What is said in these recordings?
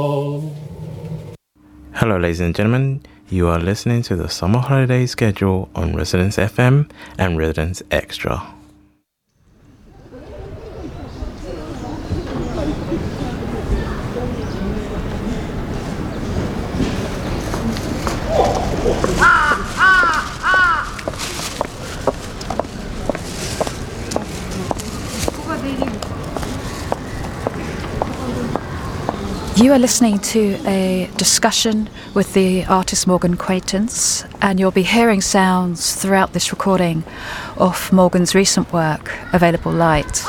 Hello, ladies and gentlemen. You are listening to the summer holiday schedule on Residence FM and Residence Extra. You are listening to a discussion with the artist Morgan Quaintance, and you'll be hearing sounds throughout this recording of Morgan's recent work, Available Light.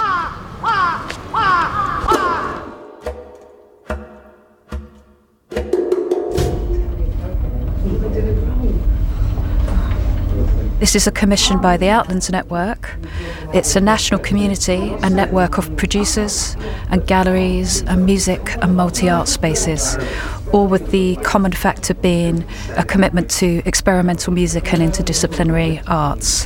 This is a commission by the Outlands Network. It's a national community and network of producers and galleries and music and multi-art spaces, all with the common factor being a commitment to experimental music and interdisciplinary arts.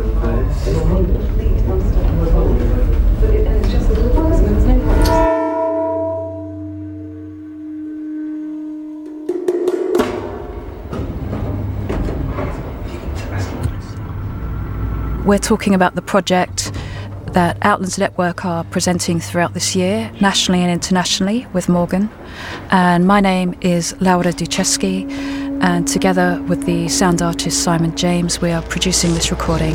We're talking about the project that Outlands Network are presenting throughout this year, nationally and internationally, with Morgan. And my name is Laura Ducheschi, and together with the sound artist Simon James, we are producing this recording.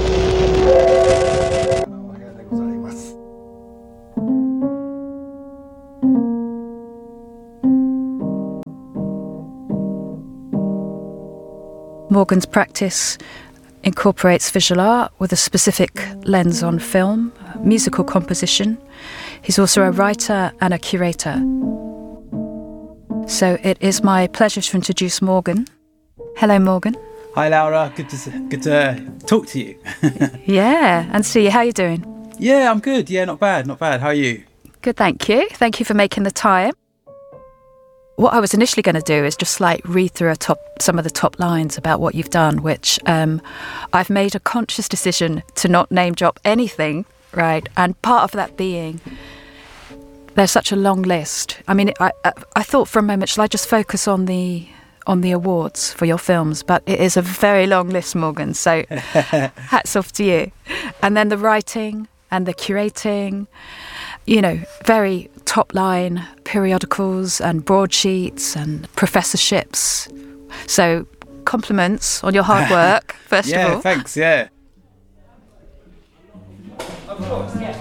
Morgan's practice incorporates visual art with a specific lens on film, musical composition. He's also a writer and a curator. So it is my pleasure to introduce Morgan. Hello, Morgan. Hi, Laura. Good to talk to you. Yeah, and see you. How are you doing? Yeah, I'm good. Yeah, not bad. How are you? Good, thank you. Thank you for making the time. What I was initially going to do is just read through some of the top lines about what you've done, which I've made a conscious decision to not name drop anything, right? And part of that being there's such a long list. I mean, I thought for a moment, shall I just focus on the awards for your films? But it is a very long list, Morgan. So hats off to you. And then the writing and the curating. You know, very top-line periodicals and broadsheets and professorships. So, compliments on your hard work, first of all. Yeah, thanks, yeah. Of course, yeah.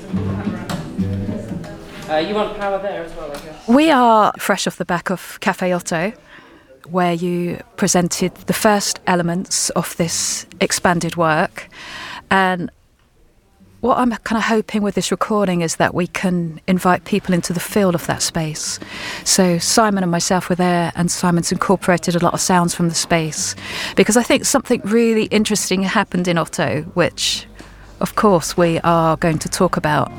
You want power there as well, I guess? We are fresh off the back of Cafe Otto, where you presented the first elements of this expanded work. And what I'm kind of hoping with this recording is that we can invite people into the feel of that space. So Simon and myself were there, and Simon's incorporated a lot of sounds from the space, because I think something really interesting happened in Otto, which, of course, we are going to talk about.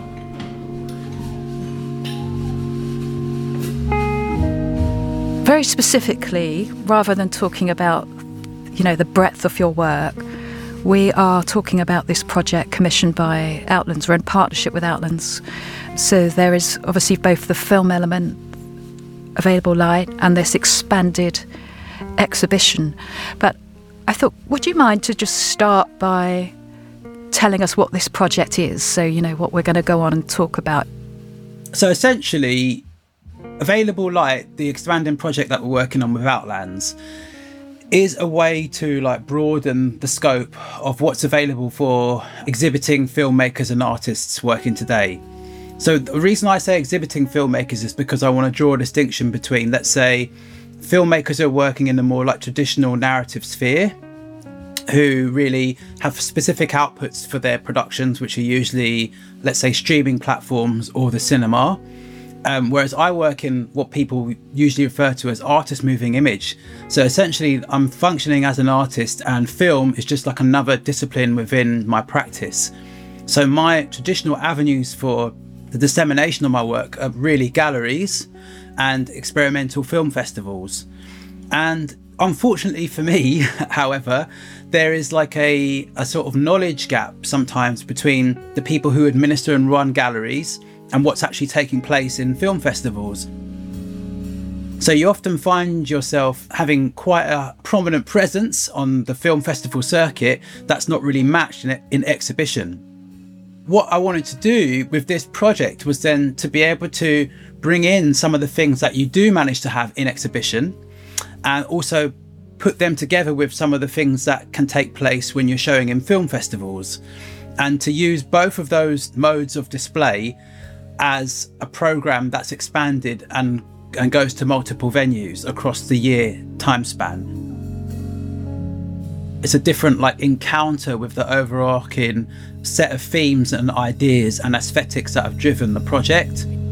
Very specifically, rather than talking about, the breadth of your work, we are talking about this project commissioned by Outlands. We're in partnership with Outlands. So there is obviously both the film element, Available Light, and this expanded exhibition. But I thought, would you mind to just start by telling us what this project is? So, what we're going to go on and talk about. So essentially, Available Light, the expanding project that we're working on with Outlands, is a way to broaden the scope of what's available for exhibiting filmmakers and artists working today. So the reason I say exhibiting filmmakers is because I want to draw a distinction between, let's say, filmmakers who are working in the more traditional narrative sphere, who really have specific outputs for their productions, which are usually, let's say, streaming platforms or the cinema. Whereas I work in what people usually refer to as artist moving image. So essentially, I'm functioning as an artist, and film is just like another discipline within my practice. So my traditional avenues for the dissemination of my work are really galleries and experimental film festivals. And unfortunately for me, however, there is a sort of knowledge gap sometimes between the people who administer and run galleries and what's actually taking place in film festivals. So you often find yourself having quite a prominent presence on the film festival circuit that's not really matched in exhibition. What I wanted to do with this project was then to be able to bring in some of the things that you do manage to have in exhibition and also put them together with some of the things that can take place when you're showing in film festivals, and to use both of those modes of display as a program that's expanded and goes to multiple venues across the year time span. It's a different encounter with the overarching set of themes and ideas and aesthetics that have driven the project.